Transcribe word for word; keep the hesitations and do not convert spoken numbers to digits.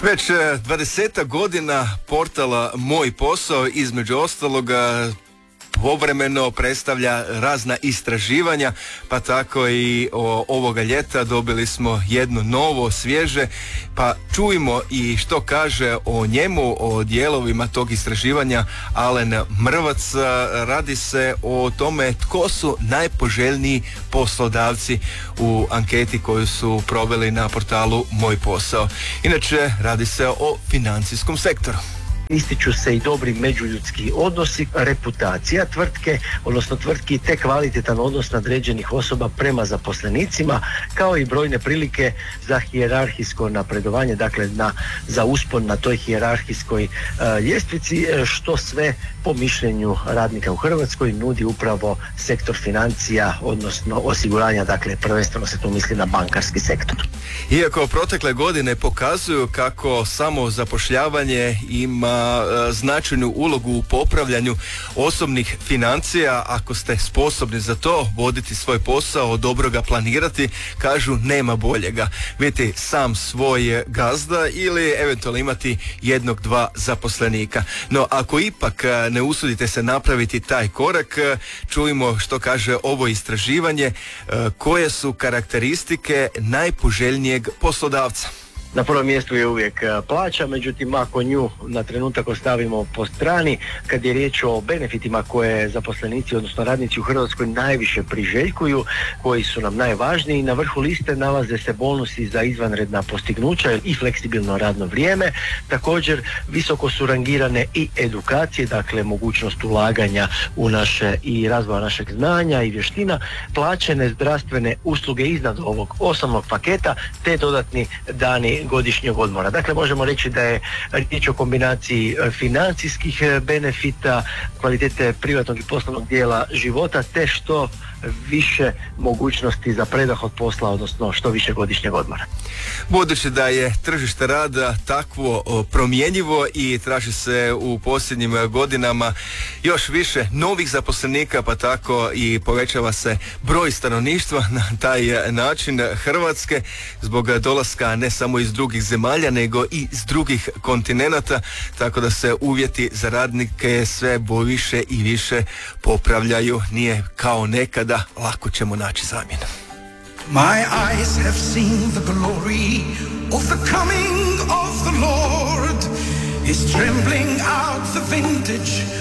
Već dvadesetak godina portala Moj posao između ostaloga povremeno predstavlja razna istraživanja, pa tako i o, ovoga ljeta dobili smo jedno novo, svježe, pa čujmo i što kaže o njemu, o dijelovima tog istraživanja Alen Mrvac. Radi se o tome tko su najpoželjniji poslodavci u anketi koju su proveli na portalu Moj posao. Inače, radi se o financijskom sektoru. Ističu se i dobri međuljudski odnosi, reputacija tvrtke, odnosno tvrtki te kvalitetan odnos nadređenih osoba prema zaposlenicima, kao i brojne prilike za hijerarhijsko napredovanje, dakle na, za uspon na toj hijerarhijskoj uh, ljestvici, što sve po mišljenju radnika u Hrvatskoj nudi upravo sektor financija, odnosno osiguranja, dakle prvenstveno se tu misli na bankarski sektor. Iako protekle godine pokazuju kako samo zapošljavanje ima značajnu ulogu u popravljanju osobnih financija, ako ste sposobni za to, voditi svoj posao, dobro ga planirati, kažu nema boljega. Biti sam svoj gazda ili eventualno imati jednog, dva zaposlenika. No ako ipak ne usudite se napraviti taj korak, čujmo što kaže ovo istraživanje, koje su karakteristike najpoželjnijeg poslodavca. Na prvom mjestu je uvijek plaća, međutim ako nju na trenutak ostavimo po strani, kad je riječ o benefitima koje zaposlenici, odnosno radnici u Hrvatskoj najviše priželjkuju, koji su nam najvažniji, na vrhu liste nalaze se bonusi za izvanredna postignuća i fleksibilno radno vrijeme, također visoko su rangirane i edukacije, dakle mogućnost ulaganja u naše i razvoja našeg znanja i vještina, plaćene zdravstvene usluge iznad ovog osnovnog paketa, te dodatni dani godišnjeg odmora. Dakle, možemo reći da je riječ o kombinaciji financijskih benefita, kvalitete privatnog i poslovnog dijela života, te što više mogućnosti za predah od posla, odnosno što više godišnjeg odmora. Budući da je tržište rada takvo promjenjivo i traži se u posljednjim godinama još više novih zaposlenika, pa tako i povećava se broj stanovništva na taj način Hrvatske zbog dolaska ne samo iz drugih zemalja nego i iz drugih kontinenata, tako da se uvjeti za radnike sve više i više popravljaju. Nije kao nekada, lako ćemo naći zamjenu. My eyes have seen the glory of the coming of the Lord. He's trembling out the vintage